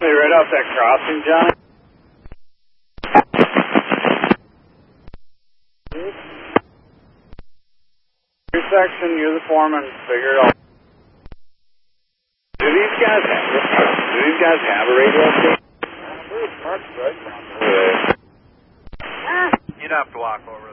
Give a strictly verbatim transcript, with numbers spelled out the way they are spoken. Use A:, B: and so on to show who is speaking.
A: Hey, right off that crossing, Johnny. Your section, you're the foreman. Figure it out. Do these guys have? Do these guys have a radio station?
B: You'd have to walk over